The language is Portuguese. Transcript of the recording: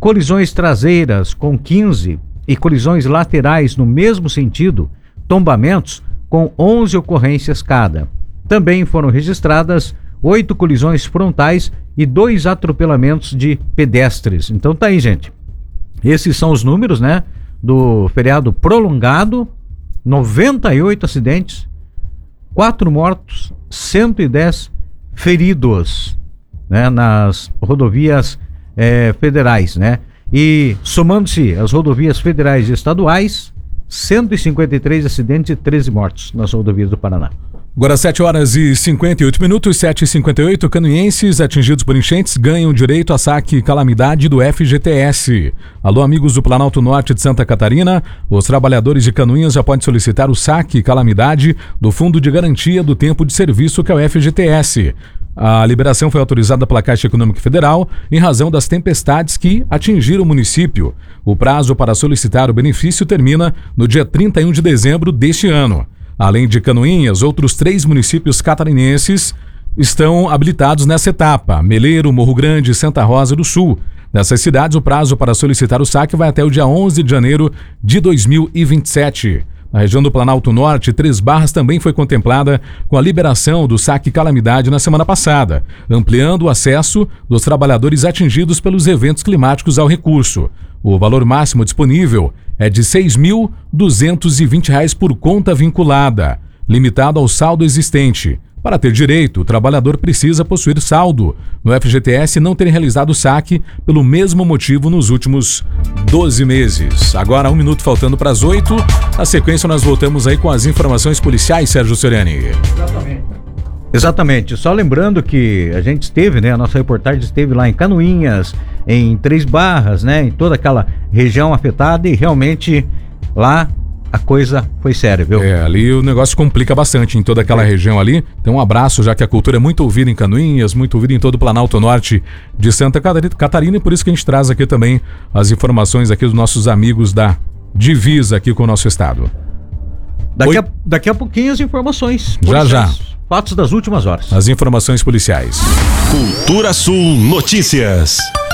colisões traseiras com 15 e colisões laterais no mesmo sentido, tombamentos com 11 ocorrências cada. Também foram registradas 8 colisões frontais e 2 atropelamentos de pedestres. Então tá aí, gente. Esses são os números, né, do feriado prolongado. 98 acidentes, 4 mortos, 110 feridos, né, nas rodovias federais, né? E somando-se as rodovias federais e estaduais, 153 acidentes e 13 mortos nas rodovias do Paraná. Agora 7h58, 7h58, canoenses atingidos por enchentes ganham direito a saque calamidade do FGTS. Alô, amigos do Planalto Norte de Santa Catarina, os trabalhadores de Canoinhas já podem solicitar o saque calamidade do Fundo de Garantia do Tempo de Serviço, que é o FGTS. A liberação foi autorizada pela Caixa Econômica Federal em razão das tempestades que atingiram o município. O prazo para solicitar o benefício termina no dia 31 de dezembro deste ano. Além de Canoinhas, outros 3 municípios catarinenses estão habilitados nessa etapa: Meleiro, Morro Grande e Santa Rosa do Sul. Nessas cidades, o prazo para solicitar o saque vai até o dia 11 de janeiro de 2027. Na região do Planalto Norte, 3 Barras também foi contemplada com a liberação do saque calamidade na semana passada, ampliando o acesso dos trabalhadores atingidos pelos eventos climáticos ao recurso. O valor máximo disponível é de R$ 6.220 por conta vinculada, limitado ao saldo existente. Para ter direito, o trabalhador precisa possuir saldo no FGTS e não ter realizado o saque pelo mesmo motivo nos últimos 12 meses. Agora, 1 minuto faltando para as 8. Na sequência, nós voltamos aí com as informações policiais, Sérgio Soriani. Exatamente. Só lembrando que a gente esteve, né? A nossa reportagem esteve lá em Canoinhas, em 3 Barras, né? Em toda aquela região afetada, e realmente lá a coisa foi séria, viu? Ali o negócio complica bastante em toda aquela região ali. Então um abraço, já que a cultura é muito ouvida em Canoinhas, muito ouvida em todo o Planalto Norte de Santa Catarina, e por isso que a gente traz aqui também as informações aqui dos nossos amigos da divisa aqui com o nosso estado. Daqui a pouquinho as informações policiais. Já. Fatos das últimas horas. As informações policiais. Cultura Sul Notícias.